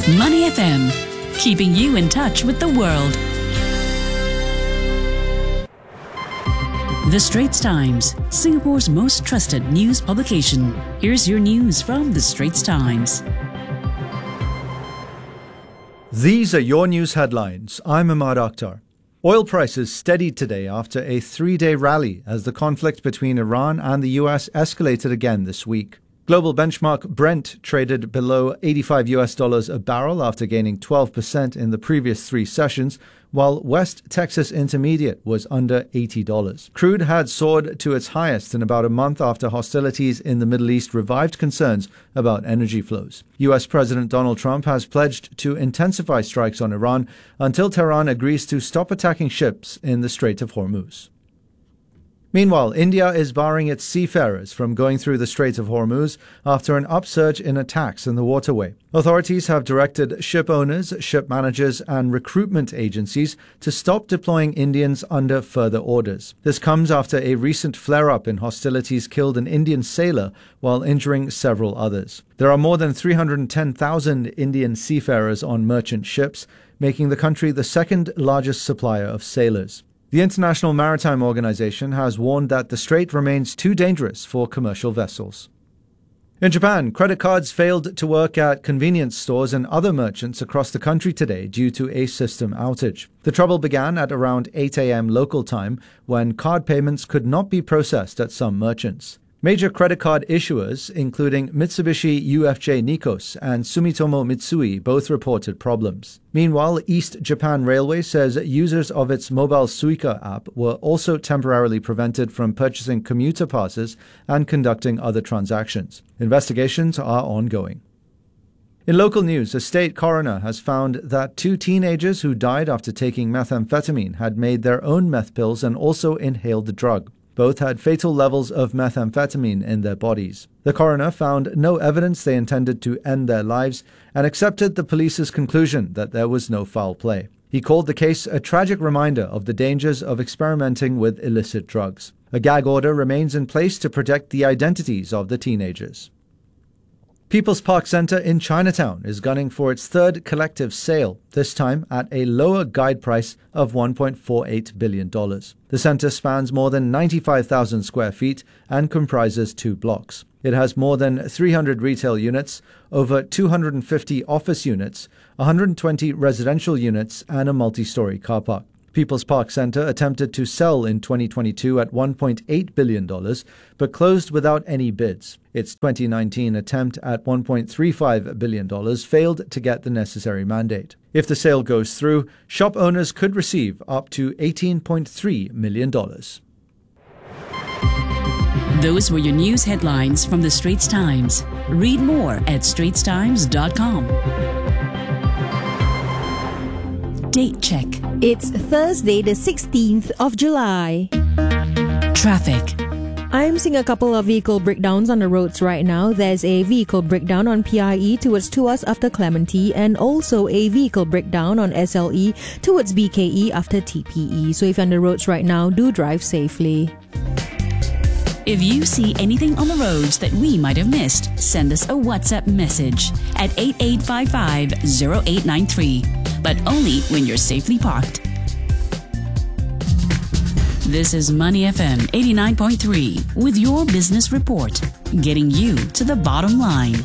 Money FM, keeping you in touch with the world. The Straits Times, Singapore's most trusted news publication. Here's your news from The Straits Times. These are your news headlines. I'm Ahmad Akhtar. Oil prices steadied today after a 3-day rally as the conflict between Iran and the US escalated again this week. Global benchmark Brent traded below $85 a barrel after gaining 12% in the previous 3 sessions, while West Texas Intermediate was under $80. Crude had soared to its highest in about a month after hostilities in the Middle East revived concerns about energy flows. US President Donald Trump has pledged to intensify strikes on Iran until Tehran agrees to stop attacking ships in the Strait of Hormuz. Meanwhile, India is barring its seafarers from going through the Strait of Hormuz after an upsurge in attacks in the waterway. Authorities have directed ship owners, ship managers, and recruitment agencies to stop deploying Indians under further orders. This comes after a recent flare-up in hostilities killed an Indian sailor while injuring several others. There are more than 310,000 Indian seafarers on merchant ships, making the country the second largest supplier of sailors. The International Maritime Organization has warned that the strait remains too dangerous for commercial vessels. In Japan, credit cards failed to work at convenience stores and other merchants across the country today due to a system outage. The trouble began at around 8 a.m. local time when card payments could not be processed at some merchants. Major credit card issuers, including Mitsubishi UFJ Nikos and Sumitomo Mitsui, both reported problems. Meanwhile, East Japan Railway says users of its mobile Suica app were also temporarily prevented from purchasing commuter passes and conducting other transactions. Investigations are ongoing. In local news, a state coroner has found that 2 teenagers who died after taking methamphetamine had made their own meth pills and also inhaled the drug. Both had fatal levels of methamphetamine in their bodies. The coroner found no evidence they intended to end their lives and accepted the police's conclusion that there was no foul play. He called the case a tragic reminder of the dangers of experimenting with illicit drugs. A gag order remains in place to protect the identities of the teenagers. People's Park Centre in Chinatown is gunning for its 3rd collective sale, this time at a lower guide price of $1.48 billion. The centre spans more than 95,000 square feet and comprises 2 blocks. It has more than 300 retail units, over 250 office units, 120 residential units, and a multi-story car park. People's Park Centre attempted to sell in 2022 at $1.8 billion, but closed without any bids. Its 2019 attempt at $1.35 billion failed to get the necessary mandate. If the sale goes through, shop owners could receive up to $18.3 million. Those were your news headlines from The Straits Times. Read more at straitstimes.com. Date check. It's Thursday, the 16th of July. Traffic. I'm seeing a couple of vehicle breakdowns on the roads right now. There's a vehicle breakdown on PIE towards Tuas after Clementi, and also a vehicle breakdown on SLE towards BKE after TPE. So if you're on the roads right now, do drive safely. If you see anything on the roads that we might have missed, send us a WhatsApp message at 8855-0893, but only when you're safely parked. This is Money FM 89.3 with your business report, getting you to the bottom line.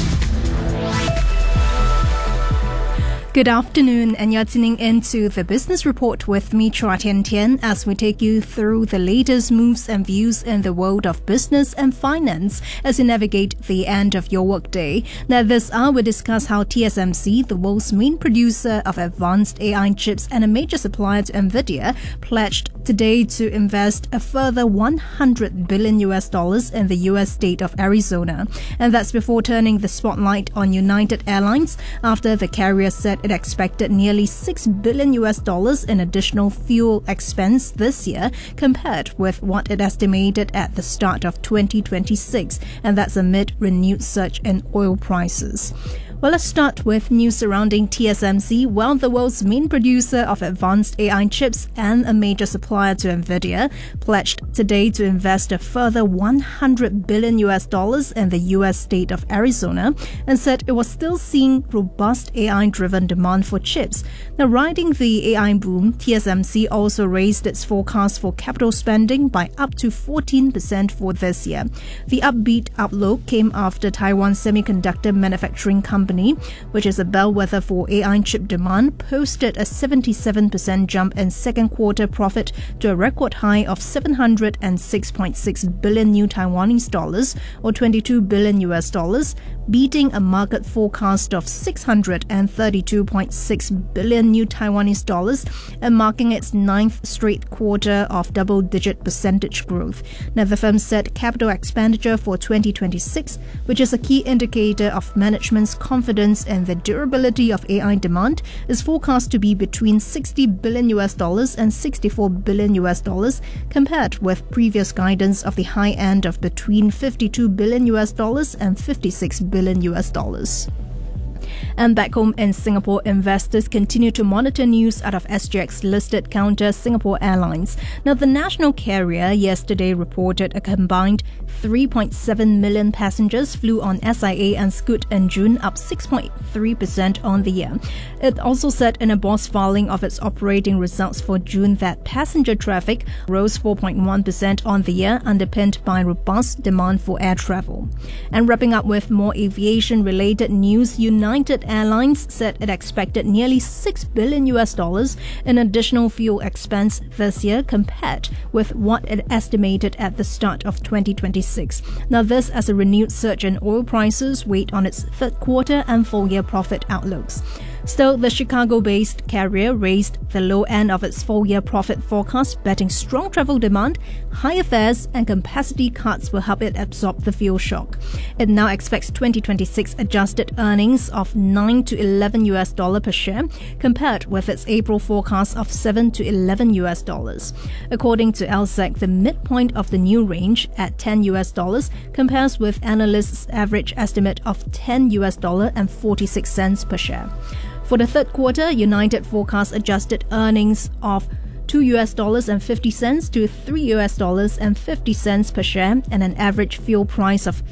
Good afternoon, and you're tuning into the Business Report with me, Chua Tian Tian, as we take you through the latest moves and views in the world of business and finance as you navigate the end of your workday. Now, this hour we discuss how TSMC, the world's main producer of advanced AI chips and a major supplier to NVIDIA, pledged today to invest a further $100 billion in the U.S. state of Arizona. And that's before turning the spotlight on United Airlines after the carrier said it expected nearly $6 billion in additional fuel expense this year compared with what it estimated at the start of 2026, and that's amid renewed surge in oil prices. Well, let's start with news surrounding TSMC. Well, the world's main producer of advanced AI chips and a major supplier to Nvidia pledged today to invest a further $100 billion in the U.S. state of Arizona and said it was still seeing robust AI-driven demand for chips. Now, riding the AI boom, TSMC also raised its forecast for capital spending by up to 14% for this year. The upbeat outlook came after Taiwan Semiconductor Manufacturing Company, which is a bellwether for AI chip demand, posted a 77% jump in second quarter profit to a record high of 706.6 billion new Taiwanese dollars or $22 billion US dollars, beating a market forecast of 632.6 billion new Taiwanese dollars and marking its ninth straight quarter of double-digit percentage growth. Now, the firm said capital expenditure for 2026, which is a key indicator of management's confidence in the durability of AI demand, is forecast to be between $60 billion US dollars and $64 billion US dollars, compared with previous guidance of the high end of between $52 billion US dollars and $56 billion US dollars. And back home in Singapore, investors continue to monitor news out of SGX-listed counter Singapore Airlines. Now, the national carrier yesterday reported a combined 3.7 million passengers flew on SIA and Scoot in June, up 6.3% on the year. It also said in a BOS filing of its operating results for June that passenger traffic rose 4.1% on the year, underpinned by robust demand for air travel. And wrapping up with more aviation-related news, United Airlines said it expected nearly $6 billion US dollars in additional fuel expense this year compared with what it estimated at the start of 2026. Now, this as a renewed surge in oil prices weighed on its third quarter and full-year profit outlooks. Still, the Chicago-based carrier raised the low end of its full-year profit forecast, betting strong travel demand, higher fares, and capacity cuts will help it absorb the fuel shock. It now expects 2026 adjusted earnings of $9 to $11 US dollar per share, compared with its April forecast of $7 to $11 US dollars. According to LSEG, the midpoint of the new range at $10 US dollars compares with analysts' average estimate of $10 US dollar and 46 cents per share. For the third quarter, United forecasts adjusted earnings of $2.50 to $3.50 per share and an average fuel price of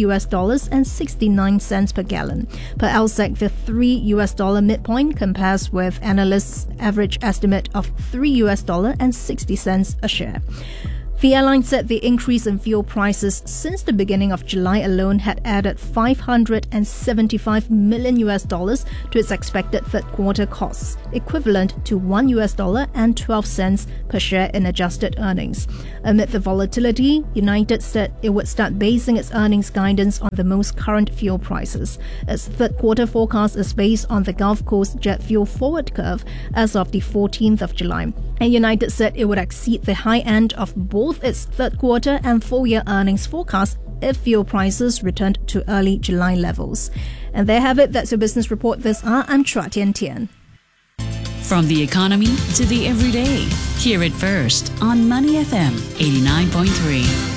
$3.69 per gallon. Per LSEG, the $3 midpoint compares with analysts' average estimate of $3.60 a share. The airline said the increase in fuel prices since the beginning of July alone had added $575 million US dollars to its expected third quarter costs, equivalent to $1.12 per share in adjusted earnings. Amid the volatility, United said it would start basing its earnings guidance on the most current fuel prices. Its third quarter forecast is based on the Gulf Coast jet fuel forward curve as of the 14th of July. And United said it would exceed the high end of both its third quarter and full-year earnings forecast if fuel prices returned to early July levels. And there have it. That's your business report this hour. I'm Chua Tian Tian. From the economy to the everyday, hear it first on Money FM 89.3.